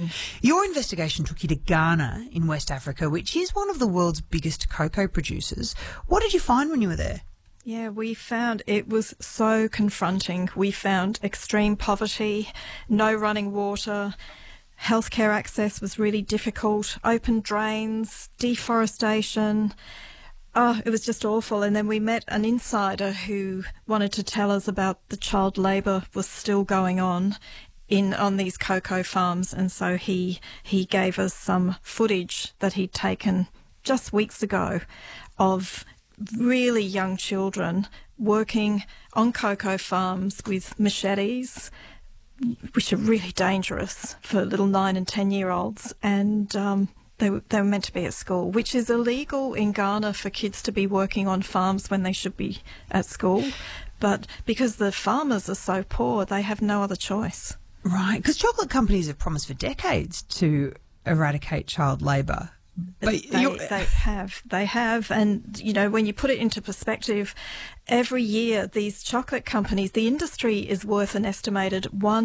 Your investigation took you to Ghana in West Africa, which is one of the world's biggest cocoa producers. What did you find when you were there? Yeah, we found it was so confronting. We found extreme poverty, no running water, healthcare access was really difficult, open drains, deforestation. Oh, it was just awful. And then we met an insider who wanted to tell us about the child labour was still going on these cocoa farms. And so he gave us some footage that he'd taken just weeks ago of really young children working on cocoa farms with machetes, which are really dangerous for little 9 and 10-year-olds. And they were meant to be at school, which is illegal in Ghana for kids to be working on farms when they should be at school. But because the farmers are so poor, they have no other choice. Right, because chocolate companies have promised for decades to eradicate child labour. But they have. And, you know, when you put it into perspective, every year these chocolate companies, the industry is worth an estimated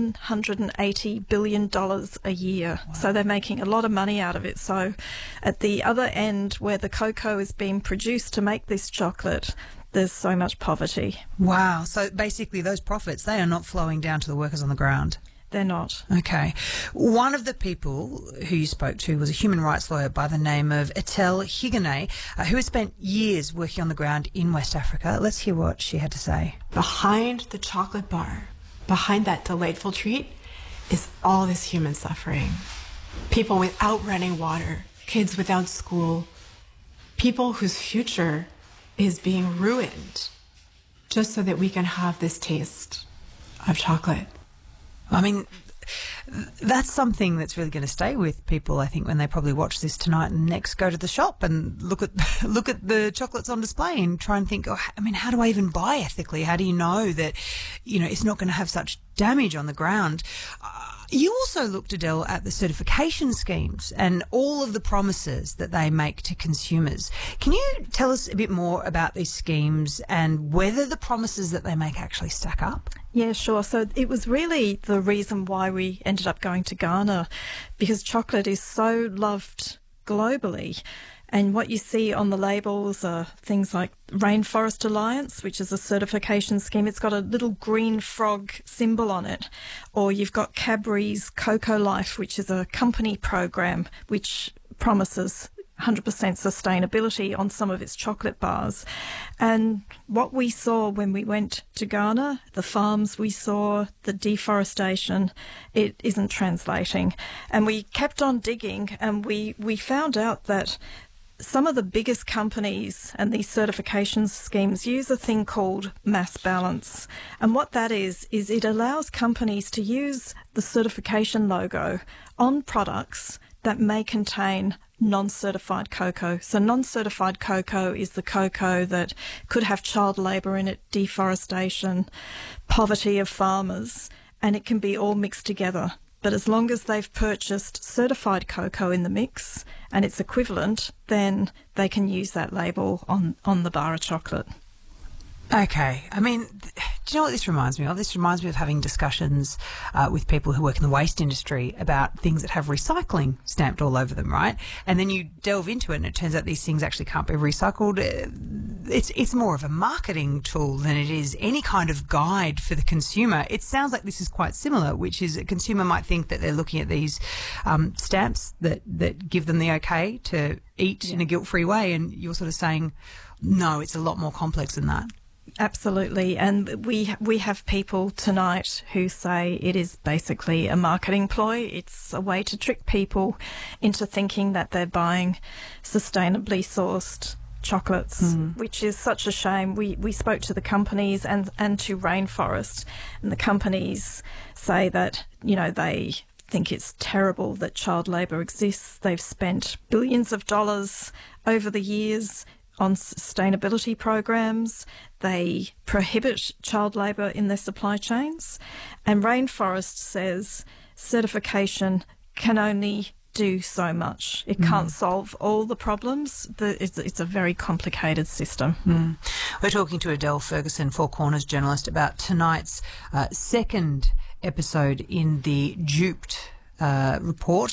$180 billion a year. Wow. So they're making a lot of money out of it. So at the other end, where the cocoa is being produced to make this chocolate, there's so much poverty. Wow. So basically those profits, they are not flowing down to the workers on the ground. They're not. Okay. One of the people who you spoke to was a human rights lawyer by the name of Etel Higone, who has spent years working on the ground in West Africa. Let's hear what she had to say. Behind the chocolate bar, behind that delightful treat, is all this human suffering. People without running water, kids without school, people whose future is being ruined just so that we can have this taste of chocolate. I mean, that's something that's really going to stay with people, I think, when they probably watch this tonight and next go to the shop and look at the chocolates on display and try and think, how do I even buy ethically? How do you know that, it's not going to have such damage on the ground? You also looked, Adele, at the certification schemes and all of the promises that they make to consumers. Can you tell us a bit more about these schemes and whether the promises that they make actually stack up? Yeah, sure. So it was really the reason why we ended up going to Ghana, because chocolate is so loved globally. And what you see on the labels are things like Rainforest Alliance, which is a certification scheme. It's got a little green frog symbol on it. Or you've got Cadbury's Cocoa Life, which is a company program which promises 100% sustainability on some of its chocolate bars. And what we saw when we went to Ghana, the farms we saw, the deforestation, it isn't translating. And we kept on digging and we found out that some of the biggest companies and these certification schemes use a thing called mass balance. And what that is it allows companies to use the certification logo on products that may contain non-certified cocoa. So non-certified cocoa is the cocoa that could have child labour in it, deforestation, poverty of farmers, and it can be all mixed together. But as long as they've purchased certified cocoa in the mix and it's equivalent, then they can use that label on the bar of chocolate. Okay. I mean, do you know what this reminds me of? This reminds me of having discussions with people who work in the waste industry about things that have recycling stamped all over them, right? And then you delve into it and it turns out these things actually can't be recycled. It's more of a marketing tool than it is any kind of guide for the consumer. It sounds like this is quite similar, which is a consumer might think that they're looking at these stamps that give them the okay to eat in a guilt-free way, and you're sort of saying, no, it's a lot more complex than that. Absolutely. And we have people tonight who say it is basically a marketing ploy. It's a way to trick people into thinking that they're buying sustainably sourced chocolates, which is such a shame. We spoke to the companies and to Rainforest, and the companies say that, they think it's terrible that child labour exists. They've spent billions of dollars over the years on sustainability programs. They prohibit child labour in their supply chains. And Rainforest says certification can only do so much. It can't solve all the problems. It's a very complicated system. We're talking to Adele Ferguson, Four Corners journalist, about tonight's second episode in the Duped report.